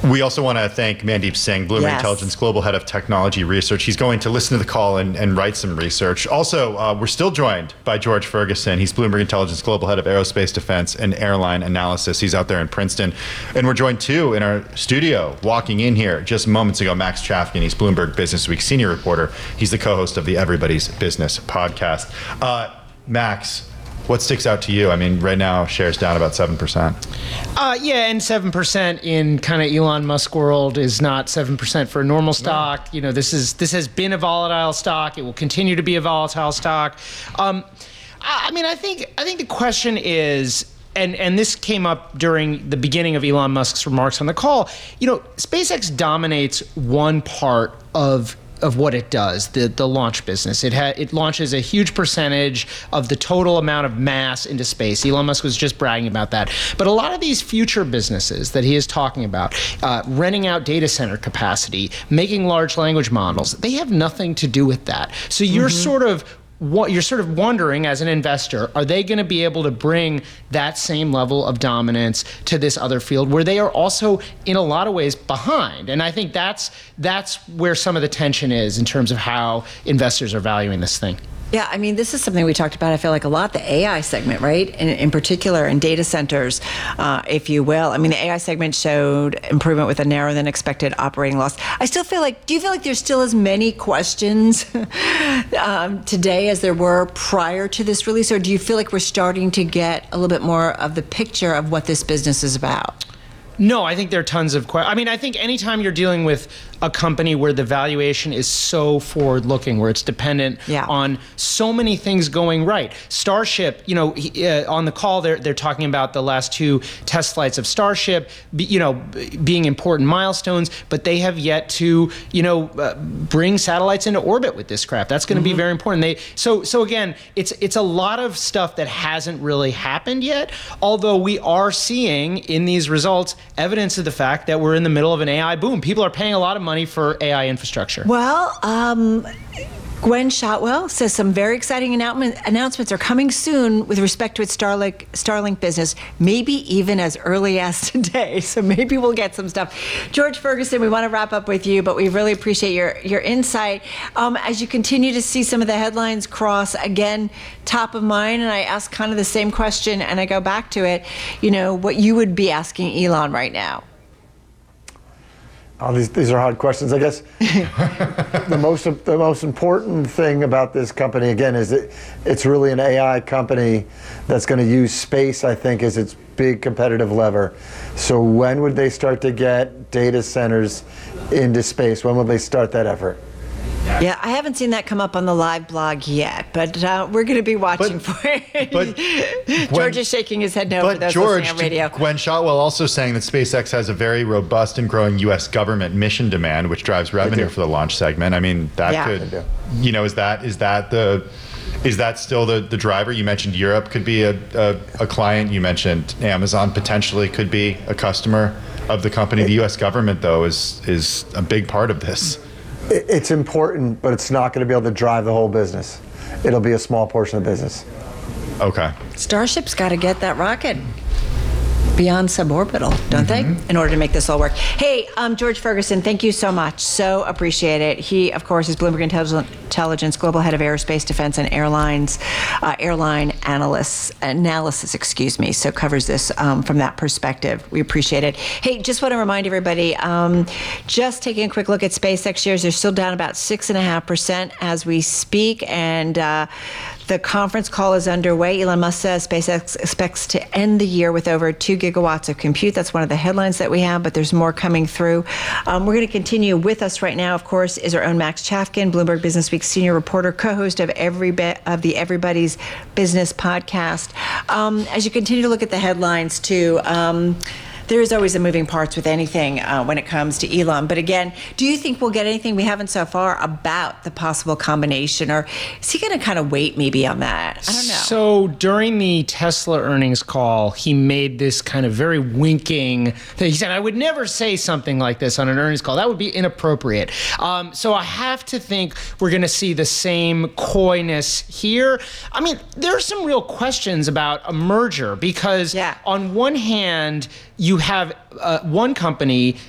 We also want to thank Mandeep Singh, Bloomberg Intelligence Global Head of Technology Research. He's going to listen to the call and write some research. Also, we're still joined by George Ferguson. He's Bloomberg Intelligence Global Head of Aerospace Defense and Airline Analysis. He's out there in Princeton. And we're joined, too, in our studio, walking in here just moments ago, Max Chafkin. He's Bloomberg Businessweek Senior Reporter. He's the co-host of the Everybody's Business podcast. Max, what sticks out to you? I mean, right now, shares down about 7%. Yeah, and 7% in kind of Elon Musk world is not 7% for a normal stock. No. You know, this has been a volatile stock. It will continue to be a volatile stock. I mean, I think the question is, and this came up during the beginning of Elon Musk's remarks on the call. You know, SpaceX dominates one part of what it does, the launch business. It launches a huge percentage of the total amount of mass into space. Elon Musk was just bragging about that. But a lot of these future businesses that he is talking about, renting out data center capacity, making large language models, they have nothing to do with that. So you're sort of wondering as an investor, are they going to be able to bring that same level of dominance to this other field where they are also in a lot of ways behind? And I think that's where some of the tension is in terms of how investors are valuing this thing. Yeah, I mean, this is something we talked about, I feel like, a lot, the AI segment, right? In particular, in data centers, if you will. I mean, the AI segment showed improvement with a narrower than expected operating loss. I still feel like, do you feel like there's still as many questions today as there were prior to this release? Or do you feel like we're starting to get a little bit more of the picture of what this business is about? No, I think there are tons of questions. I mean, I think anytime you're dealing with a company where the valuation is so forward-looking, where it's dependent on so many things going right. Starship, you know, on the call, they're talking about the last 2 test flights of Starship, being important milestones, but they have yet to, bring satellites into orbit with this craft. That's going to be very important. So again, it's a lot of stuff that hasn't really happened yet, although we are seeing in these results evidence of the fact that we're in the middle of an AI boom. People are paying a lot of money for AI infrastructure. Well, Gwen Shotwell says some very exciting announcements are coming soon with respect to its Starlink business, maybe even as early as today. So maybe we'll get some stuff. George Ferguson, we want to wrap up with you, but we really appreciate your insight. As you continue to see some of the headlines cross, again, top of mind, and I ask kind of the same question, and I go back to it, what you would be asking Elon right now. Oh, these are hard questions. I guess the most important thing about this company, again, is it's really an AI company that's going to use space, I think, as its big competitive lever. So when would they start to get data centers into space? When will they start that effort? Yeah, I haven't seen that come up on the live blog yet, but we're going to be watching for it. George is shaking his head no for those listening on radio. Gwen Shotwell also saying that SpaceX has a very robust and growing U.S. government mission demand, which drives revenue for the launch segment. I mean, that could, is that still the driver? You mentioned Europe could be a client. You mentioned Amazon potentially could be a customer of the company. The U.S. government, though, is a big part of this. It's important, but it's not going to be able to drive the whole business. It'll be a small portion of the business. Okay. Starship's got to get that rocket beyond suborbital, don't they, in order to make this all work. Hey, George Ferguson, thank you so much. So appreciate it. He, of course, is Bloomberg Intelligence Global Head of Aerospace Defense and Airline Analysis, so covers this from that perspective. We appreciate it. Hey, just want to remind everybody, just taking a quick look at SpaceX shares, they're still down about 6.5% as we speak, and the conference call is underway. Elon Musk says SpaceX expects to end the year with over 2 gigawatts of compute. That's one of the headlines that we have, but there's more coming through. We're going to continue. With us right now, of course, is our own Max Chafkin, Bloomberg Businessweek senior reporter, co-host of the Everybody's Business podcast. As you continue to look at the headlines, too, there's always the moving parts with anything when it comes to Elon. But again, do you think we'll get anything we haven't so far about the possible combination? Or is he going to kind of wait maybe on that? I don't know. So during the Tesla earnings call, he made this kind of very winking thing. He said, I would never say something like this on an earnings call. That would be inappropriate. So I have to think we're going to see the same coyness here. I mean, there are some real questions about a merger because on one hand, you have one company